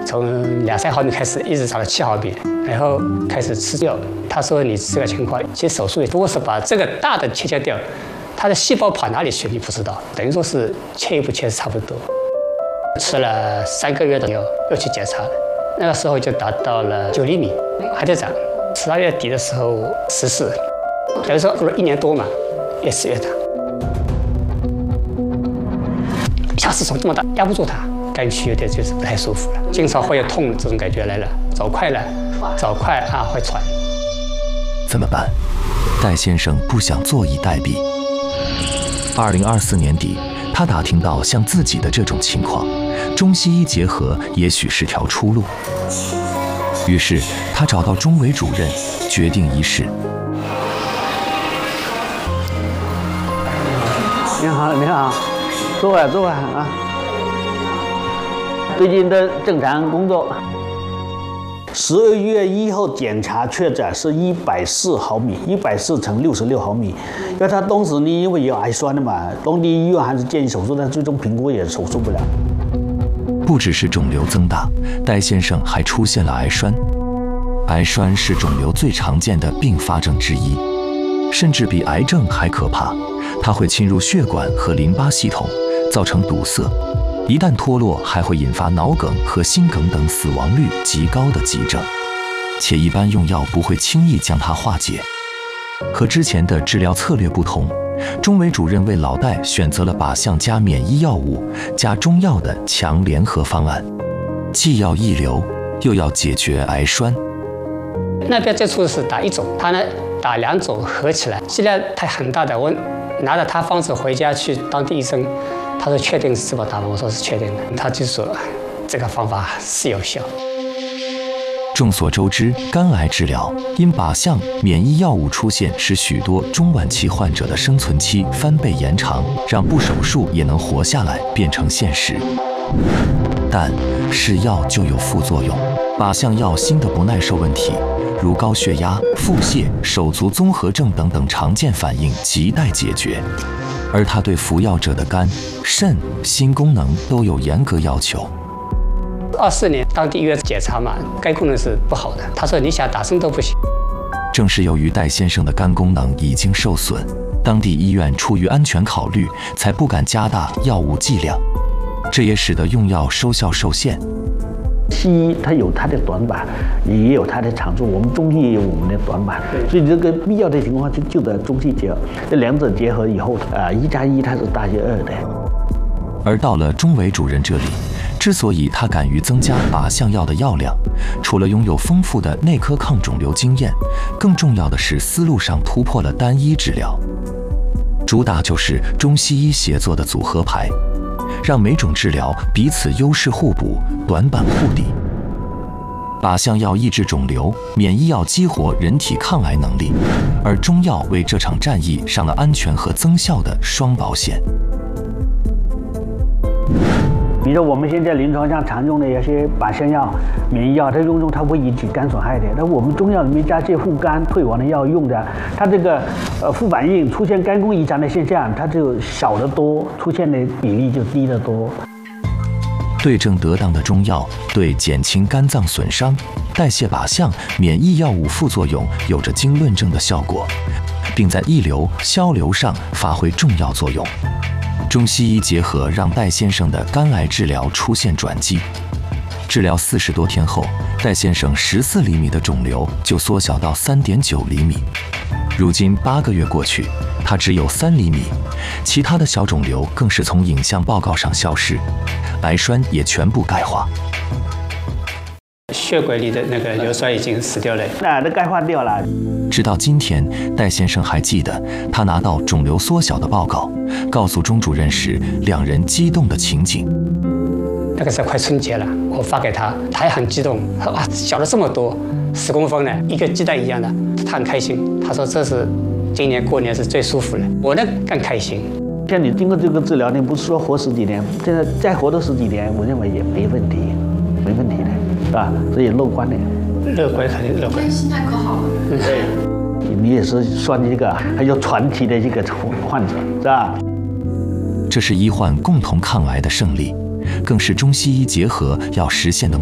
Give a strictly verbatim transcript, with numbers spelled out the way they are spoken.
从两三毫米开始，一直长到七毫米，然后开始吃掉。他说你这个情况，其实手术不过是把这个大的切切掉，他的细胞跑哪里去你不知道，等于说是切一不切是差不多。吃了三个月的药，又去检查了，那个时候就达到了九厘米，还在长。十二月底的时候十四，等于说过了一年多嘛，越吃越大。下次从这么大压不住它，肝区有点就是不太舒服了，经常会有痛这种感觉来了，走快了，走快啊会喘。 怎么办？戴先生不想坐以待毙。二零二四年底，他打听到像自己的这种情况，中西医结合也许是条出路。于是他找到中维主任，决定一试。 你好，你好，坐吧，坐吧啊。最近的正常工作。十二月一号检查确诊是一百四毫米，一百四乘六十六毫米。因为他当时呢，因为有癌栓的嘛，当地医院还是建议手术，但最终评估也手术不了。 不只是肿瘤增大，戴先生还出现了癌栓。癌栓是肿瘤最常见的并发症之一，甚至比癌症还可怕。它会侵入血管和淋巴系统，造成堵塞。一旦脱落，还会引发脑梗和心梗等死亡率极高的急症，且一般用药不会轻易将它化解。和之前的治疗策略不同，中维主任为老戴选择了靶向加免疫药物加中药的强联合方案，既要抑瘤，又要解决癌栓。 那边最初的是打一种，他呢打两种合起来，剂量太很大的，我拿着他方子回家去当地医生。他说确定是这么打吗？我说是确定的。他就说这个方法是有效。 众所周知，肝癌治疗因靶向免疫药物出现，使许多中晚期患者的生存期翻倍延长，让不手术也能活下来变成现实。但是药就有副作用，靶向药新的不耐受问题，如高血压、腹泻、手足综合症等等常见反应亟待解决。而它对服药者的肝、肾、心功能都有严格要求。 二四年当地医院检查嘛，肝功能是不好的。他说你想打针都不行。 正是由于戴先生的肝功能已经受损，当地医院出于安全考虑，才不敢加大药物剂量，这也使得用药收效受限。 西医它有它的短板，也有它的长处，我们中医也有我们的短板，所以这个必要的情况就就得中西结合，这两者结合以后，啊，一加一它是大于二的。 而到了中维主任这里，之所以他敢于增加靶向药的药量，除了拥有丰富的内科抗肿瘤经验，更重要的是思路上突破了单一治疗，主打就是中西医协作的组合牌，让每种治疗彼此优势互补，短板互抵。靶向药抑制肿瘤，免疫药激活人体抗癌能力，而中药为这场战役上了安全和增效的双保险。 比如我们现在临床上常用的一些靶向药、免疫药，它用中它会引起肝损害的。那我们中药里面加些护肝退黄的药用的，它这个呃副反应出现肝功异常的现象，它就少得多，出现的比例就低得多。 对症得当的中药对减轻肝脏损伤、代谢靶向、免疫药物副作用有着经论证的效果，并在抑瘤、消瘤上发挥重要作用。中西医结合让戴先生的肝癌治疗出现转机。治疗四十多天后，戴先生十四厘米的肿瘤就缩小到三点九厘米。如今八个月过去，他只有三厘米，其他的小肿瘤更是从影像报告上消失，癌栓也全部钙化。 血管里的那个硫酸已经死掉了， 那都钙化掉了。 直到今天，戴先生还记得他拿到肿瘤缩小的报告，告诉钟主任时，两人激动的情景。 那个时候快春节了，我发给他，他也很激动，他说哇，小了这么多，十公分呢，一个鸡蛋一样的，他很开心。他说这是今年过年是最舒服的，我呢更开心。 像你经过这个治疗，你不是说活十几年，现在再活多十几年，我认为也没问题，没问题的，是吧？所以乐观的。 乐观肯定乐观。 心态可好了。 对，你也是算一个很有传奇的一个患者，是吧？ 这是医患共同抗癌的胜利，更是中西医结合要实现的